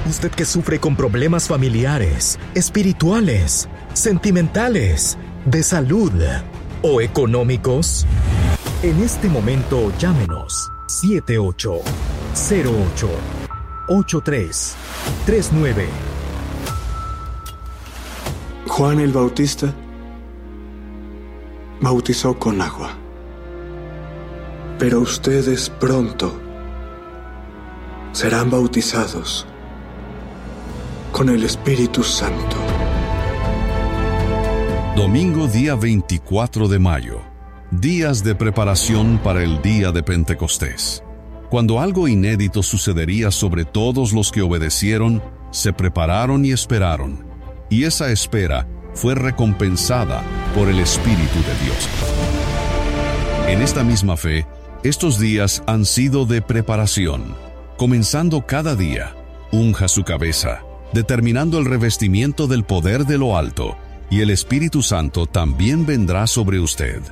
Usted que sufre con problemas familiares, espirituales, sentimentales, de salud o económicos. En este momento llámenos 7808-8339. Juan el Bautista bautizó con agua, pero ustedes pronto serán bautizados con el Espíritu Santo. Domingo día 24 de mayo. Días de preparación para el día de Pentecostés. Cuando algo inédito sucedería sobre todos los que obedecieron, se prepararon y esperaron, y esa espera fue recompensada por el Espíritu de Dios. En esta misma fe, estos días han sido de preparación. Comenzando cada día, unja su cabeza, determinando el revestimiento del poder de lo alto, y el Espíritu Santo también vendrá sobre usted.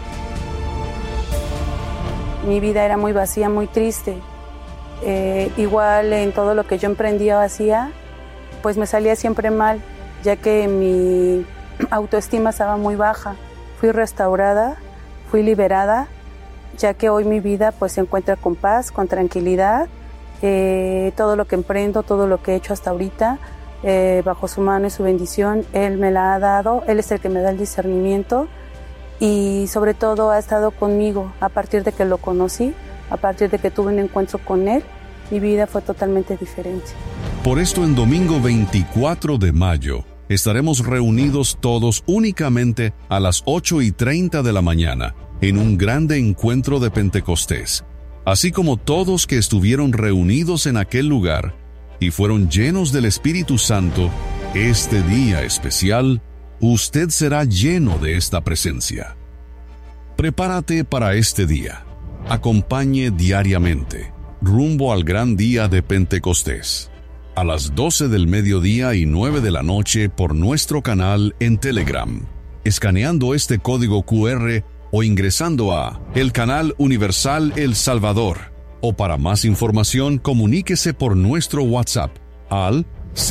Mi vida era muy vacía, muy triste. Igual en todo lo que yo emprendía o hacía, pues me salía siempre mal, ya que mi autoestima estaba muy baja. Fui restaurada, fui liberada, ya que hoy mi vida pues se encuentra con paz, con tranquilidad. Todo lo que emprendo, todo lo que he hecho hasta ahorita, bajo su mano y su bendición, Él me la ha dado. Él es el que me da el discernimiento y sobre todo ha estado conmigo a partir de que lo conocí, a partir de que tuve un encuentro con Él. Mi vida fue totalmente diferente. Por esto en domingo 24 de mayo estaremos reunidos todos únicamente a las 8:30 de la mañana en un grande encuentro de Pentecostés. Así como todos que estuvieron reunidos en aquel lugar y fueron llenos del Espíritu Santo, este día especial, usted será lleno de esta presencia. Prepárate para este día. Acompañe diariamente, rumbo al gran día de Pentecostés. A las 12 del mediodía y 9 de la noche por nuestro canal en Telegram, escaneando este código QR o ingresando a el Canal Universal El Salvador. O para más información, comuníquese por nuestro WhatsApp al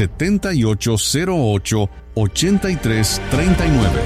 7808-8339.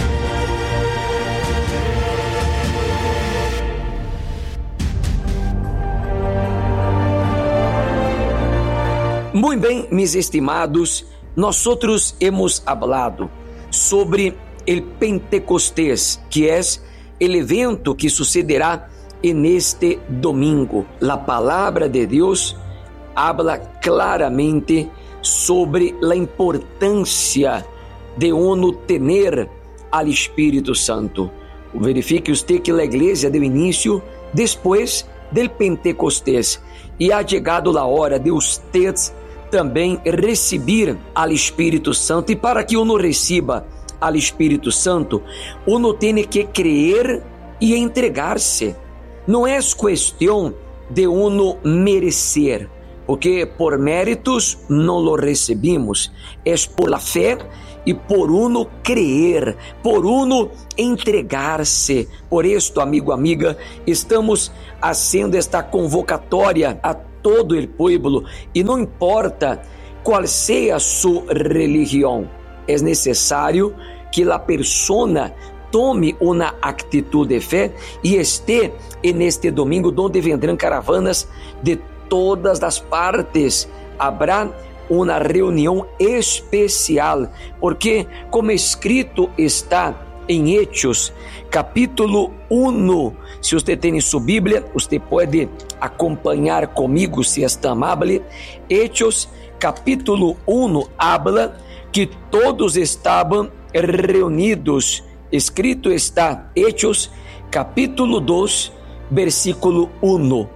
Muy bem, mis estimados, nosotros hemos hablado sobre el Pentecostés, que es el evento que sucederá en este domingo. La palabra de Dios habla claramente sobre la importancia de uno tener al Espíritu Santo. Verifique usted que la iglesia deu início después del Pentecostés e ha llegado la hora de usted também receber al Espírito Santo. E para que uno reciba al Espírito Santo, uno tiene que creer e entregar-se. Não é questão de uno merecer, porque por méritos não lo recebimos, é por la fé e por uno creer, por uno entregar-se. Por isto, amigo, amiga, estamos fazendo esta convocatória a todo o povo, e não importa qual seja sua religião, é necessário que a persona tome uma atitude de fé e esteja neste domingo, onde vendrão caravanas de todas as partes. Habrá uma reunião especial, porque como escrito está em Hechos, capítulo 1, se você tem sua Bíblia, você pode acompanhar comigo, se está amável. Hechos, capítulo 1, habla que todos estavam reunidos. Escrito está, Hechos, capítulo 2, versículo 1.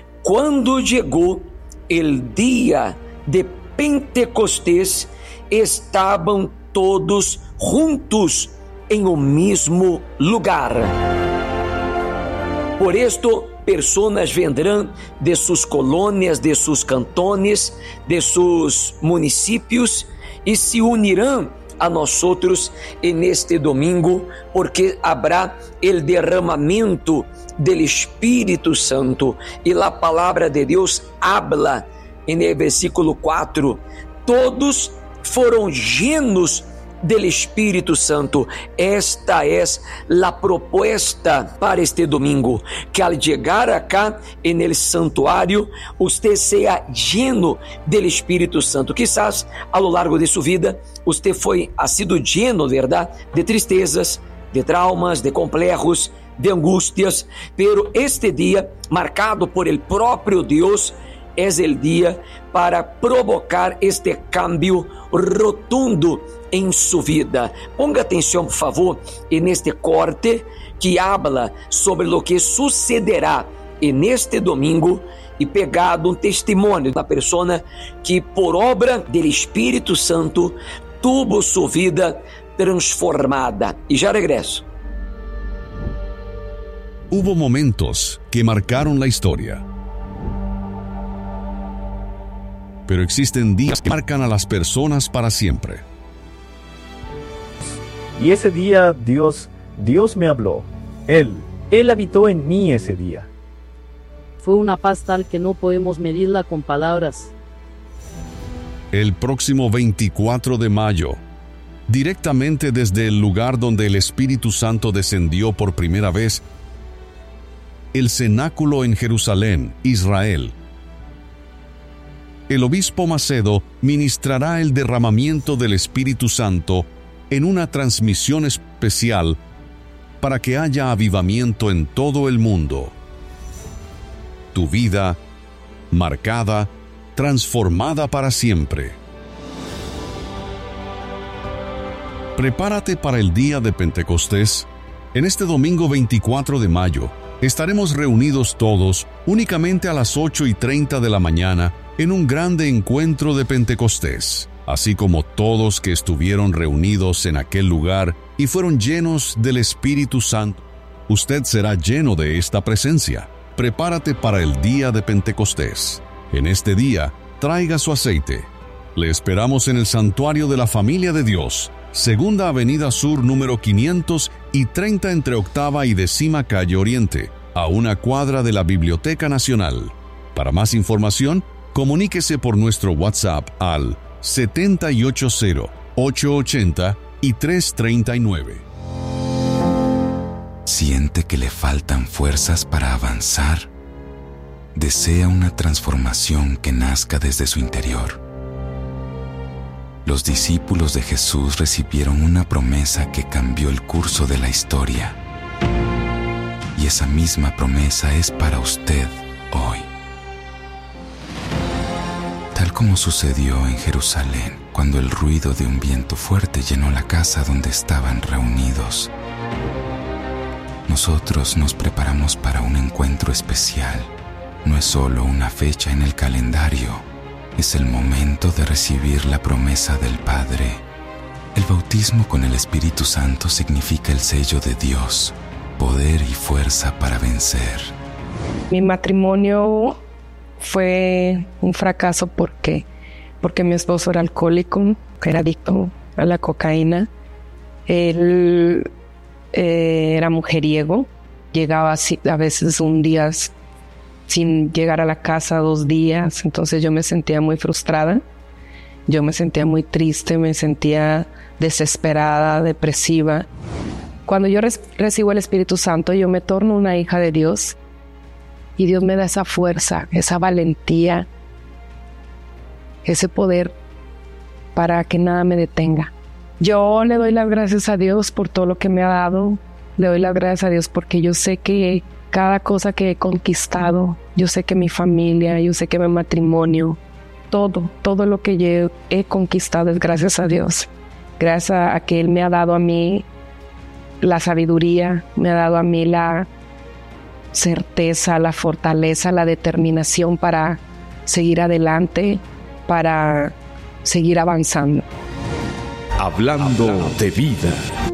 Quando chegou o dia de Pentecostés, estavam todos juntos em um mesmo lugar. Por esto, pessoas vendrão de suas colônias, de seus cantones, de seus municípios e se unirão a nós neste domingo, porque habrá o derramamento do Espírito Santo. E a palavra de Deus habla, em el versículo 4, todos foram llenos del Espírito Santo. Esta es la propuesta para este domingo, que al llegar acá en el santuario, usted sea lleno del Espírito Santo. Quizás a lo largo de su vida, usted ha sido lleno, ¿verdad?, de tristezas, de traumas, de complejos, de angustias, pero este día, marcado por el propio Dios, es el día para provocar este cambio rotundo em sua vida. Ponga atenção, por favor, neste corte que habla sobre o que sucederá neste domingo e pegado testemunho da pessoa que, por obra do Espírito Santo, tuvo sua vida transformada. E já regresso. Hubo momentos que marcaron la historia. Pero existen días que marcan a las personas para siempre. Y ese día Dios me habló. Él habitó en mí ese día. Fue una paz tal que no podemos medirla con palabras. El próximo 24 de mayo, directamente desde el lugar donde el Espíritu Santo descendió por primera vez, el cenáculo en Jerusalén, Israel, el obispo Macedo ministrará el derramamiento del Espíritu Santo en una transmisión especial para que haya avivamiento en todo el mundo. Tu vida, marcada, transformada para siempre. Prepárate para el día de Pentecostés. En este domingo 24 de mayo, estaremos reunidos todos únicamente a las 8:30 de la mañana en un grande encuentro de Pentecostés, así como todos que estuvieron reunidos en aquel lugar y fueron llenos del Espíritu Santo. Usted será lleno de esta presencia. Prepárate para el día de Pentecostés. En este día, traiga su aceite. Le esperamos en el Santuario de la Familia de Dios, Segunda Avenida Sur número 530 entre Octava y 10ª Calle Oriente, a una cuadra de la Biblioteca Nacional. Para más información, comuníquese por nuestro WhatsApp al 780-880-339. ¿Siente que le faltan fuerzas para avanzar? ¿Desea una transformación que nazca desde su interior? Los discípulos de Jesús recibieron una promesa que cambió el curso de la historia. Y esa misma promesa es para usted hoy. Tal como sucedió en Jerusalén, cuando el ruido de un viento fuerte llenó la casa donde estaban reunidos. Nosotros nos preparamos para un encuentro especial. No es solo una fecha en el calendario, es el momento de recibir la promesa del Padre. El bautismo con el Espíritu Santo significa el sello de Dios, poder y fuerza para vencer. Mi matrimonio fue un fracaso porque mi esposo era alcohólico, era adicto a la cocaína. Él era mujeriego, llegaba a veces un día sin llegar a la casa, 2 días. Entonces yo me sentía muy frustrada, yo me sentía muy triste, me sentía desesperada, depresiva. Cuando yo recibo el Espíritu Santo, yo me torno una hija de Dios y Dios me da esa fuerza, esa valentía, ese poder para que nada me detenga. Yo le doy las gracias a Dios por todo lo que me ha dado. Le doy las gracias a Dios porque yo sé que cada cosa que he conquistado, yo sé que mi familia, yo sé que mi matrimonio, todo lo que yo he conquistado es gracias a Dios. Gracias a que Él me ha dado a mí la sabiduría, me ha dado a mí la certeza, la fortaleza, la determinación para seguir adelante, para seguir avanzando. Hablando de vida.